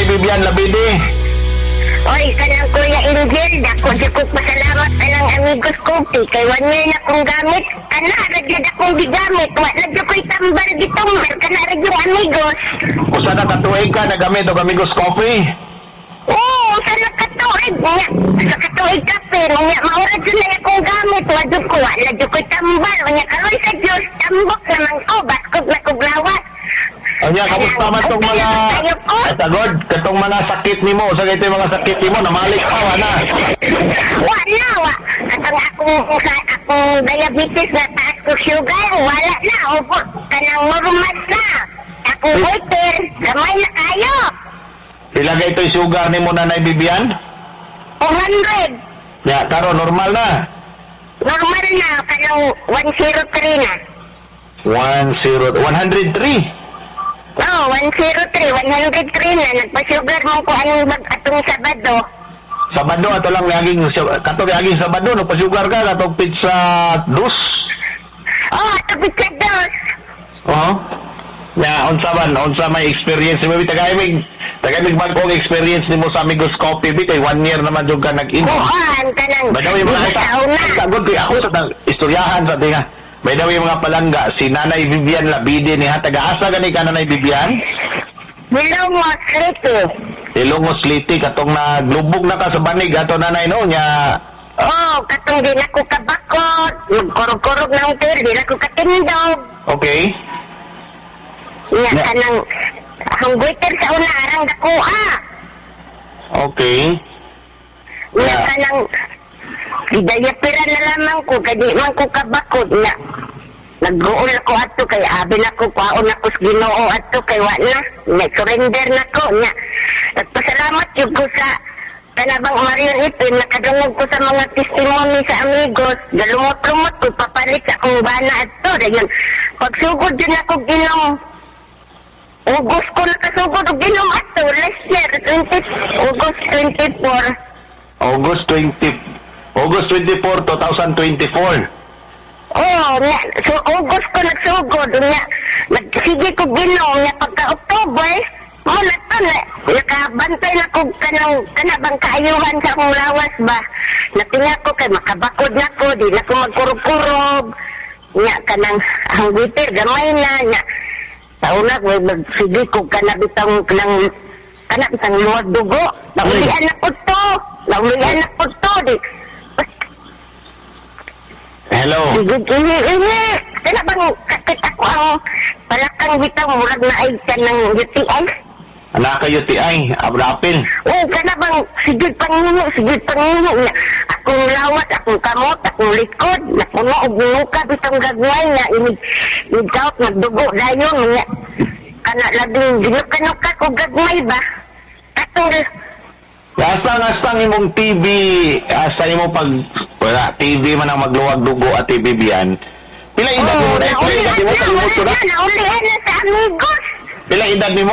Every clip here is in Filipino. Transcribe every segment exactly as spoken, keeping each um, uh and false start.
Vivian Labidi. Oy, kanang Kuya Angel, dako di ko pasalamat kanang amigos Kopi. Kay one year na kong gamit. Kana, radyad akong digamit. Wala dyan ko'y tambal gitumber. Kana, radyad amigos. Usa na katuig ka nagamit o amigos Coffee? Oo, sa nakatuig niya. Sa katuig kape, niya, maura dyan na akong gamit. Wala ko, wala dyan ko'y tambal. Niya, karoy sa Diyos, tambok naman ko. Baskog na kuglawat. O niya, kamusta man itong mga... Atagod, itong mga sakit ni mo. Sa ito yung mga sakit ni mo, namalik pa, wala. Wala, wala. Katong akong, akong diabetes na taas ko sugar, wala na. Opo, kanang normal na. Akong waiter, gamay na kayo. Ilagay ito yung sugar ni mo, Nanay Vivian? two hundred. Ya, karo, normal na. Normal na, kanang one oh three na. one oh, one oh three? Oo, one oh three, one oh three na. Nagpa-sugar mo ko anong bag atong Sabado. Sabado, ato lang naging, kato naging Sabado, nagpa-sugar ka, katong pizza dos? Oo, oh, ato pizza dos. Oo. Ya, unsa man, unsa may experience mo, tagay mig, tagay mig bagong experience ni mo sa Amigos Coffee, kay one year naman yung ka nag-inom. Oo, ang kanang, Badawi mga ita, sagod kay ako sa istoryahan sa tinga. May daw yung mga palangga, si Nanay Vivian Labidi niya, taga-asa gani ka Nanay Vivian? Ilongos Liti. Ilongos Liti, katong naglubog na ka sa banig, ato Nanay no, niya... Oo, oh, katong di na ko kabakot, magkurog-kurog ng tir, di na ko katindog. Okay. Niya ka nang, ang waiter sa una, arang dakuha. Okay. Niya ka nang, Gidayapira na lamang ko, kaya di man ko kabakot na. Nag-uol ako ato, kaya abin ako, kwaon ako sa Ginoo ato, kaya wala na. Nag-surrender na ko, niya. Nagpasalamat yung ko sa Kanabang Marion Ipin, nakadungog ko sa mga testimony sa amigos. Galumot-lumot ko, papalit sa akong bana ato. Dayon, pagsugod din ako ginom. Ugos ko nakasugod o ginom ato, last year, twenty, August twenty-four. August twentieth. August twenty-fourth, twenty twenty-four. Oo, nga. So, August ko nagsugod. Nga, nagsige ko ginom. Nga, pagka-October, muna to na, nakabantay na ko kanang, kanabang kaayuhan sa akong lawas ba. Natinga ko kay makabakod na ko, di na ko magkurog-kurog. Nga, kanang, ang bitter, gamay na. Nga, tauna ko, nagsige ko kanabitang, kanang, kanabitang luwag dugo. Naulian na ko to. Naulian na ko to. Di, hello. Ini, ini. Kaya bang kakit ako ang palakang bitang murag na ay ka ng U T I? Anak ka U T I, abrapil. Oo, kaya bang sigid pangingi, sigid pangingi. Akong lawat, akong kamot, akong likod, napuno o bunuka bitang gagway na inigkawat, nagdugo dayon. Kana labing ginukanuka ko gagway ba? Katong Asang-asang imong T V, asa imo pag wala T V man ang magluwag dugo at T V biyan. Pila edad mo na? Pila edad mo sa imo sura? Naulihan na sa amigos. Pila edad mo?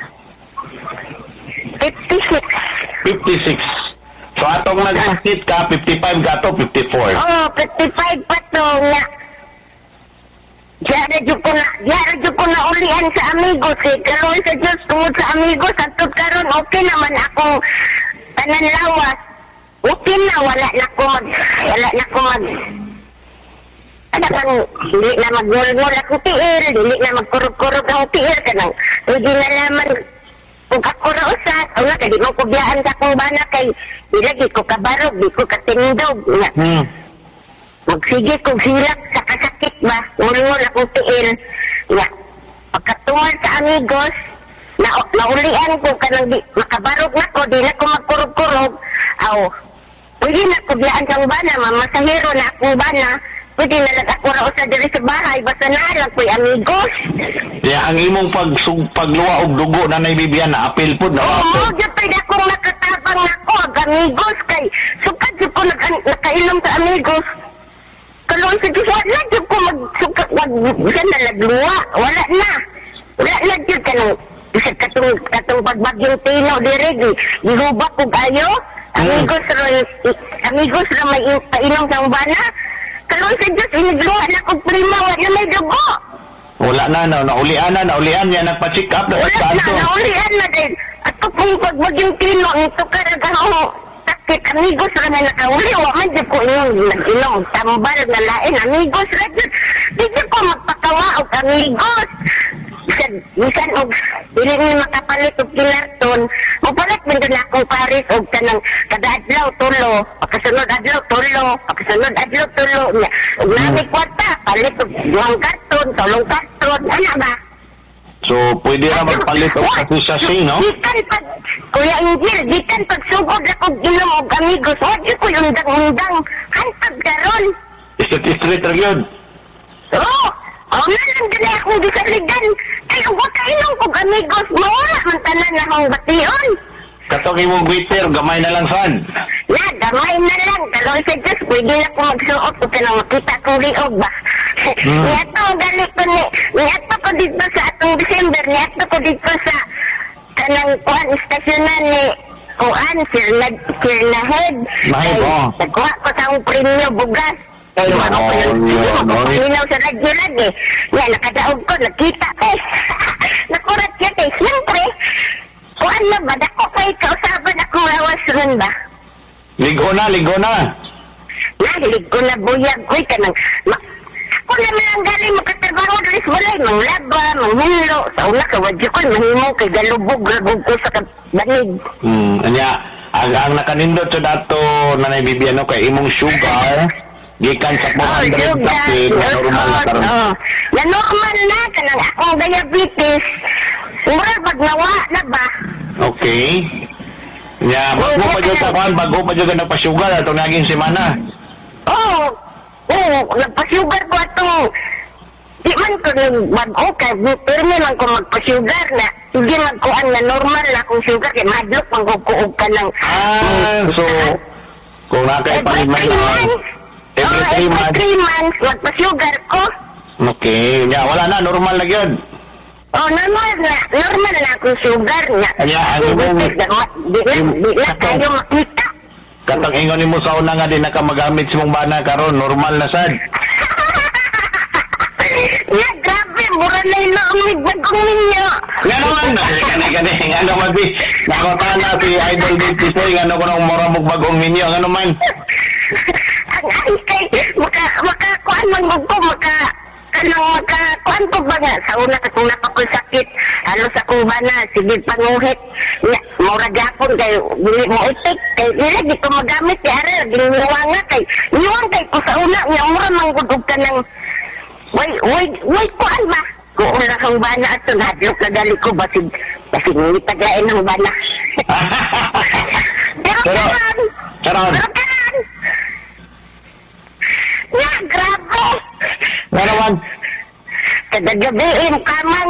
fifty-six. fifty-six. So atong nag-skit ka, fifty-five ka to, fifty-four. Oo, fifty-five pa to nga. Diyan ko na, diyan ko na ulihan sa amigos eh. Karoon sa Diyos, tungod sa amigos, at karon okay naman akong pananlawas. Okay na, wala na ko mag, wala na ko mag, ano bang, dili na mag-ngol-ngol akong tiil, dili na magkurog-kurog ang tiil, kanang, hindi na naman, kung ako rausat, o nga, kadi mo kubyaan sa akong bana kay, ilagi ko kabarog, di ko katindog, nga. Hmm. Magsige kong hilak sa kasakit ba, ngul-ngul akong tiil, nga. Pagkatungan sa amigos, na naulian ko kanang di, makabarog na ko, di na ko magkurog-kurog, aw, pwede na kubyaan sa bana, mamasahero na akong bana, pwede na lang ako raw sa diri sa bahay, basta naalang ko'y amigos. Kaya ang imong pag, pagluwa og dugo na naibibiyan na apel po na. Oo, dyan pwede akong nakatabang ako, ag amigos kay, sukad dyan ko naka, nakainom sa amigos. Kalong sa Diyos, wala dyan ko magsukat, wag, dyan na nagluwa, wala na. Wala na dyan ka nang, sa katong, katong pagbagyong tinaw, diregi, gihubak ko kayo, amigos hmm. ron, amigos ron may painom sa ubana, kalong sa Diyos, inigluwa na kong prima, wala may dugo. Wala na, na, naulian na, naulian niya, nagpa-check up na wala na, naulian na din. At ko po akong pag maging tino, ito karagaho. Takit, amigos ra na nakauli. Wa man di ko inom, nag-inom, tambal na lain. Amigos ra dyan. Di ko magpakawa o amigos. Bisan, bisan og dili ni makapalit og kilarton. Mupalit man din akong paris og kanang kada adlaw tulo, pagkasunod adlaw tulo, pagkasunod adlaw tulo. Ug nami kwarta, palit og duhang karton, tulong karton, ana ba? So, pwede na magpalit og kasasasi, no? Gikan pag, Kuya Ingil, gikan pag sugod akong inom og amigos, wag ko yung undang-undang, hantag karon. Street-street ra yun. Oo! Oh, nalang dali akong gisaligan. Kaya huwag kainom kong amigos. Mawala man tanan na akong bation. Katong imong waiter, gamay na lang saan? Na, gamay na lang. Kaloy sa Diyos, pwede na akong magsuot ko ka nang makita kong liog ba. Hmm. Niyato ang galit ko ni, niyato ko dito sa atong December, niyato ko dito sa kanang kuhan istasyonan ni kuhan, sirna, sirna head. Mahal ko. Nagkuha ko sa akong premyo, bugas. Kaya Oh, ano ko yung yeah, no. hinaw sa radyo lang eh. Nga, nakadaog ko, nakita ko eh. Nakurat siya kay siyempre. Kung ano ba, dako pa ikausaban akong rawas rin ba? Ligo na, ligo na. Nahilig ko na buyag ko ka nang... Ma- ako naman ang galing makatrabaho rin walay, manglaba, manghinlo. Sa una ka, wadyo ko, mahimo kay galubog, galubog ko sa banig. Hmm, anya, ang, ang nakanindot sa dato na naibibiyano kay imong sugar, gikan sa four hundred tapit, na normal na karon. Oh, na normal na, kanang akong diabetes. Mura, pag nawa na ba? Okay. Nya, bago pa dyan sa kwan, bago pa dyan ka nagpa-sugar, itong naging semana. Oo, oo, nagpa-sugar ko atong, di man ko nung bago ka, permi man ko magpa-sugar na, hindi magkuhan na normal na akong sugar, kaya madlok ang kukuog ka ng... Ah, so, kung nakay Every palimay three na, months, every oh, three every months. three months, magpa-sugar ko. Okay, nya, wala na, normal na yun. Oh, normal na, normal na akong sugar na. Kaya, ano mo, Di na, di na tayo makita. katang ingon ni mo sa una nga, di na ka magamit sa mong bana karon normal na sad. Ya, grabe, mura na yung naamig bagong ninyo. Nga naman, kani kani, nga naman si, nakotahan na si Idol Dito Soy, nga naman ang mura mong bagong ninyo, nga naman. Ang ay kay, maka, makakuan man mo ko, maka, kanang makakuan ko ba nga, sa una katong napakul sakit, halos ako ba na, sige panguhit, nga, mura gapon kay, dili mo itik, kay, nila di ko magamit, kay ara, giniwang nga kay, niwang kay ko sa una, nga mura manggugog ka ng, way, way, way, kuan ba? Kung una kang bana at hadlok na dali ko, basig, basig ngunit taglain ng bana. Pero Pero, karan, karon. pero karan, nga, grabe. Nga naman, Kada gabiin kamang.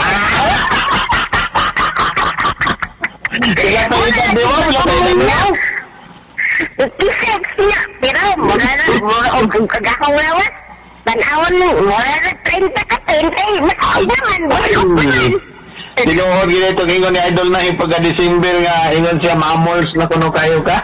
sila pa yung gabi mo, sila pa yung gabi mo. fifty-six niya. Pero mura na, mura o kung kagakong lawas. Tanawon mo, mura na thirty ka, thirty. Nakakot naman, bulog mo nun. Sinuhod ginito, ingon ni Idol na yung pagka-December nga, ingon siya, mamols na kuno kayo ka.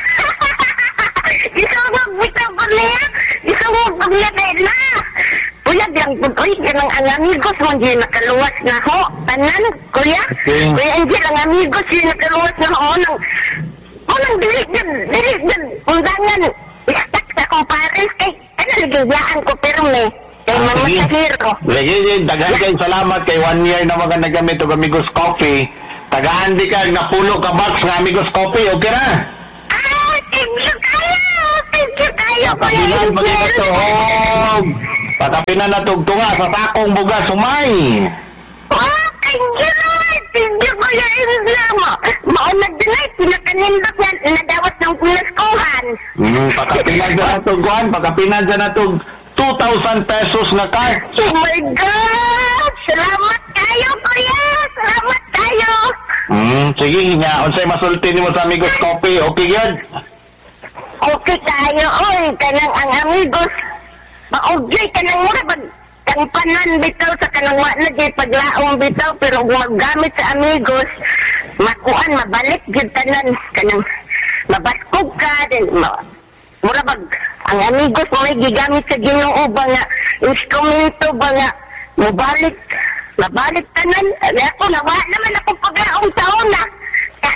Isumog bitaw ko niya. Isumog ko niya dahil na. Kuya, biyang putoy ka ng ang amigos mo, hindi nakaluwas na ho. Tanan, kuya. Okay. Kuya Angel, ang amigos, hindi nakaluwas na ho. Nang, o nang dilit dyan, dilit dyan. Undangan, istak sa kong pares. Kay, ano, ligayaan ko, pero may, kay Ah, mga sige. sahiro. Lagi din, daghan kayo salamat kay one year na mga nagamit o Amigos Coffee. Tagaan di ka, napulo ka box ng Amigos Coffee, okay na? Ah, thank you kayo. Thank you kayo, kuya Pagbilan Angel. magkakatuhog. Pagkapinan na tugtunga sa takong bugas, sumay. Oh, thank you, Lord. Thank you, Kuya Islam. Maunag din ay pinakanindot na nadawat ng pinaskuhan. Hmm, pagkapinan dyan na tugkuhan, pagkapinan dyan na tug two thousand pesos na card. Oh my God! Salamat kayo, Kuya! Salamat kayo! Hmm, sige nga, unsay masulti nimo sa Amigos Coffee, okay yun? Okay tayo, oy, kanang ang amigos. Maugyoy kanang mura pag kang panan bitaw sa kanang wala di paglaong bitaw pero kung gamit sa amigos makuan mabalik gyud tanan kanang mabaskog ka din ma, mura pag ang amigos mo may gigamit sa Ginoo ba nga instrumento ba nga mabalik mabalik tanan. Ano ako nawa naman ako paglaong taon na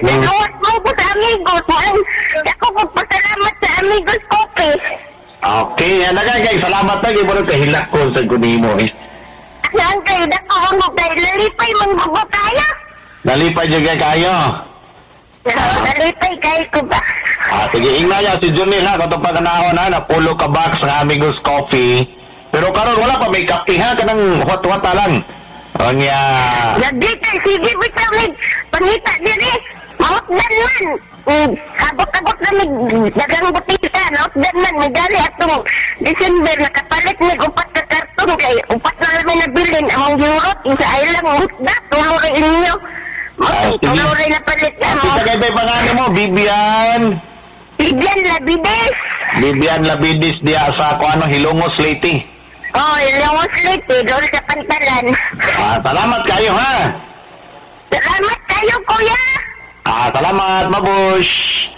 Naluwas mo ko sa amigos. Man, ako magpasalamat sa amigos kopi. Okay, yan na kay salamat lagi mo rin kahilak ko sa kunimo eh. Saan kayo dako mo kay lalipay manggugo kaya? Nalipay dyan kayo. Lalipay kayo ko ba? Ah, sige, ingna niya si Junil ha, kung pa kanahon ha, na pulo ka box ng Amigos Coffee. Pero karon wala pa, may kape ha, kanang hot-hota lang. O niya... Lagi kayo, sige bitawid. Pangita din eh. Mautdan man. Mm, Kabot-kabot na may dagang butita. Mautdan man. May gali atong December nakapalit may upat ka karton kay upat na namin nabilin. Among Europe, isa ay lang mutda. Tuluray inyo. Ah, sige. Tuluray na palit ka mo. Kita kayo pa pangalan mo, Bibian. Bigyan labides. Bibian Labidis diya sa kung ano, Hilongos Leyte. Oh, yung sleep eh. Doon sa pantalan. Ah, salamat kayo ha. Salamat kayo, kuya. Ah, salamat, mabush.